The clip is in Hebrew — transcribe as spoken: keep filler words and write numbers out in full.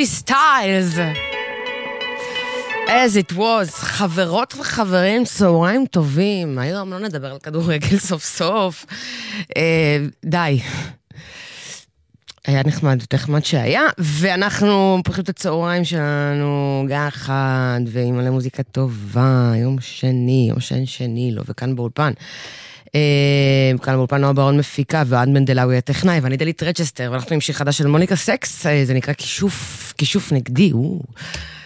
Harry Styles. As it was. חברות וחברים, צהריים טובים. היום לא נדבר על כדורגל סוף סוף. אה, די. היה נחמד, נחמד שהיה, ואנחנו פותחים את הצהריים שלנו גחד, ועם מלא מוזיקה טובה, יום שני, יום שני שני, לא, וכאן באולפן. כאן באולפן נועה ברון מפיקה, ועד מנדלאוי הטכנאי, ואני דלית רצ'סטר, ואנחנו עם שיר חדש של מוניקה סקס, זה נקרא כישוף, כישוף נגדי,